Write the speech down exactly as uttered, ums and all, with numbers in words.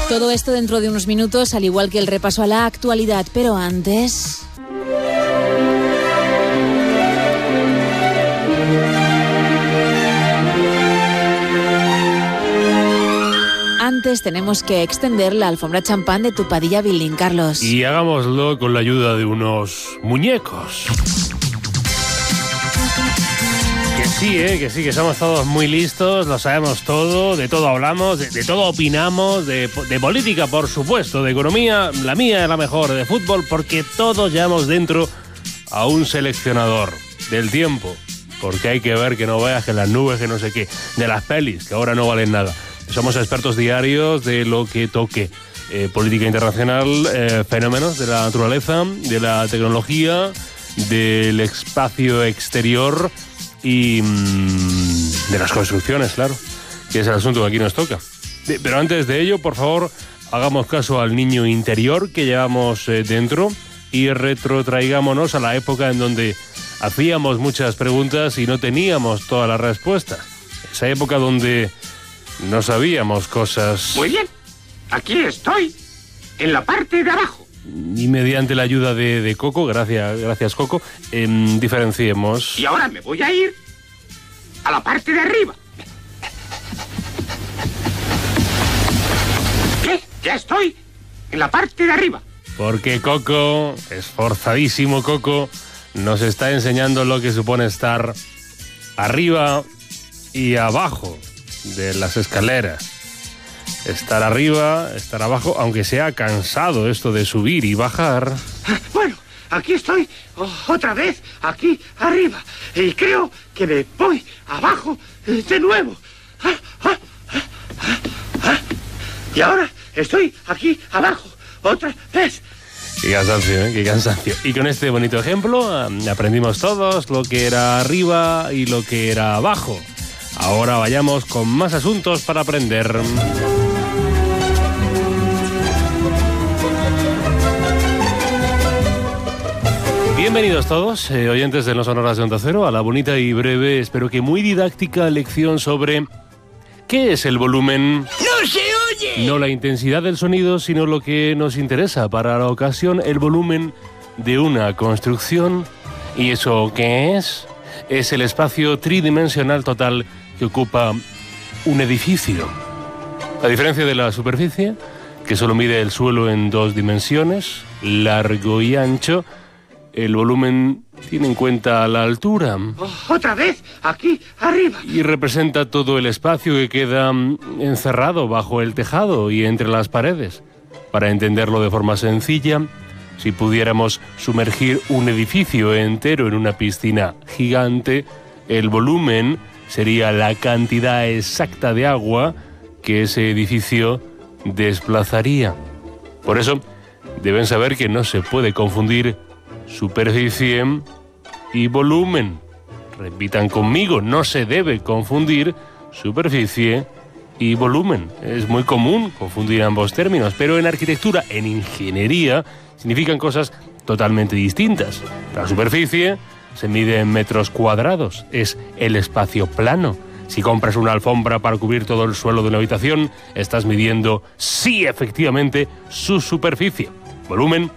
Todo esto dentro de unos minutos, al igual que el repaso a la actualidad, pero antes... Antes tenemos que extender la alfombra champán de tu Padilla Building, Carlos. Y hagámoslo con la ayuda de unos muñecos. Que sí, ¿eh? que sí, que somos todos muy listos, lo sabemos todo, de todo hablamos, de, de todo opinamos, de, de política, por supuesto, de economía, la mía es la mejor, de fútbol, porque todos llevamos dentro a un seleccionador del tiempo. Porque hay que ver que no veas que las nubes, que no sé qué, de las pelis, que ahora no valen nada. Somos expertos diarios de lo que toque. Eh, política internacional, eh, fenómenos de la naturaleza, de la tecnología, del espacio exterior y mmm, de las construcciones, claro, que es el asunto que aquí nos toca. De, pero antes de ello, por favor, hagamos caso al niño interior que llevamos eh, dentro y retrotraigámonos a la época en donde hacíamos muchas preguntas y no teníamos todas las respuestas. Esa época donde... no sabíamos cosas. Muy bien, aquí estoy, en la parte de abajo. Y mediante la ayuda de, de Coco, gracias, gracias Coco, eh, diferenciemos. Y ahora me voy a ir a la parte de arriba. ¿Qué? Ya estoy en la parte de arriba. Porque Coco, esforzadísimo Coco, nos está enseñando lo que supone estar arriba y abajo de las escaleras. Estar arriba, estar abajo, aunque sea cansado esto de subir y bajar. Bueno, aquí estoy oh, otra vez, aquí arriba. Y creo que me voy abajo de nuevo. Y ahora estoy aquí abajo otra vez. Qué cansancio, ¿eh? Qué cansancio. Y con este bonito ejemplo aprendimos todos lo que era arriba y lo que era abajo. Ahora vayamos con más asuntos para aprender. Bienvenidos todos, eh, oyentes de No Sonoras de Onda Cero, a la bonita y breve, espero que muy didáctica lección sobre ¿qué es el volumen? ¡No se oye! No la intensidad del sonido, sino lo que nos interesa para la ocasión, el volumen de una construcción. ¿Y eso qué es? Es el espacio tridimensional total que ocupa un edificio. A diferencia de la superficie, que solo mide el suelo en dos dimensiones, largo y ancho, el volumen tiene en cuenta la altura. Oh, otra vez, aquí arriba. Y representa todo el espacio que queda encerrado bajo el tejado y entre las paredes. Para entenderlo de forma sencilla, si pudiéramos sumergir un edificio entero en una piscina gigante, el volumen sería la cantidad exacta de agua que ese edificio desplazaría. Por eso, deben saber que no se puede confundir superficie y volumen. Repitan conmigo, no se debe confundir superficie y volumen. Es muy común confundir ambos términos, pero en arquitectura, en ingeniería, significan cosas totalmente distintas. La superficie se mide en metros cuadrados, es el espacio plano. Si compras una alfombra para cubrir todo el suelo de una habitación, estás midiendo, sí, efectivamente, su superficie. Volumen